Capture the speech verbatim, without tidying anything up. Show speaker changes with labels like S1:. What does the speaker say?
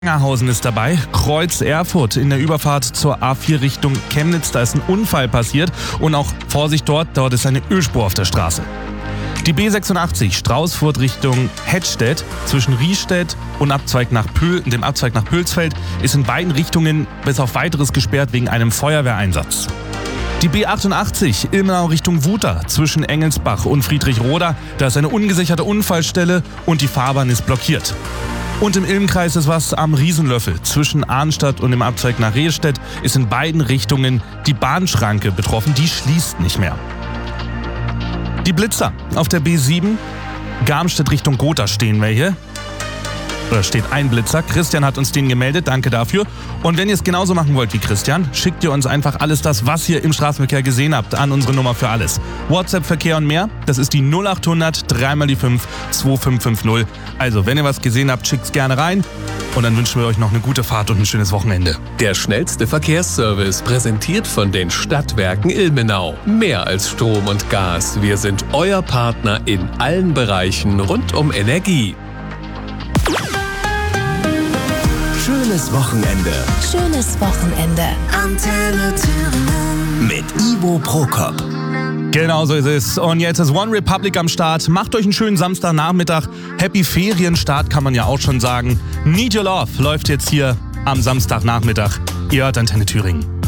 S1: Langerhausen ist dabei, Kreuz Erfurt in der Überfahrt zur A vier Richtung Chemnitz, da ist ein Unfall passiert und auch Vorsicht dort, dort ist eine Ölspur auf der Straße. Die B sechsundachtzig Straußfurt Richtung Hettstedt zwischen Riestedt und Abzweig nach Pöhl, dem Abzweig nach Pölsfeld ist in beiden Richtungen bis auf weiteres gesperrt wegen einem Feuerwehreinsatz. Die B achtundachtzig Ilmenau Richtung Wuter zwischen Engelsbach und Friedrichroda, da ist eine ungesicherte Unfallstelle und die Fahrbahn ist blockiert. Und im Ilmkreis ist was am Riesenlöffel. Zwischen Arnstadt und dem Abzweig nach Rehstedt ist in beiden Richtungen die Bahnschranke betroffen. Die schließt nicht mehr. Die Blitzer auf der B sieben, Garmstedt Richtung Gotha stehen wir hier. Da steht ein Blitzer. Christian hat uns den gemeldet, danke dafür. Und wenn ihr es genauso machen wollt wie Christian, schickt ihr uns einfach alles das, was ihr im Straßenverkehr gesehen habt, an unsere Nummer für alles. WhatsApp-Verkehr und mehr, das ist die null acht hundert drei mal die fünf zwei fünf fünf null. Also, wenn ihr was gesehen habt, schickt's gerne rein. Und dann wünschen wir euch noch eine gute Fahrt und ein schönes Wochenende.
S2: Der schnellste Verkehrsservice, präsentiert von den Stadtwerken Ilmenau. Mehr als Strom und Gas, wir sind euer Partner in allen Bereichen rund um Energie.
S3: Schönes Wochenende.
S4: Schönes Wochenende.
S3: Antenne Thüringen. Mit Ivo Prokop.
S1: Genau so ist es. Und jetzt ist One Republic am Start. Macht euch einen schönen Samstagnachmittag. Happy Ferienstart kann man ja auch schon sagen. Need Your Love läuft jetzt hier am Samstagnachmittag. Ihr hört Antenne Thüringen.